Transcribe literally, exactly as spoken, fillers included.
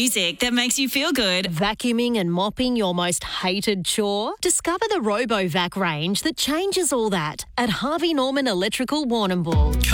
music that makes you feel good. Vacuuming and mopping your most hated chore? Discover the RoboVac range that changes all that at Harvey Norman Electrical Warrnambool.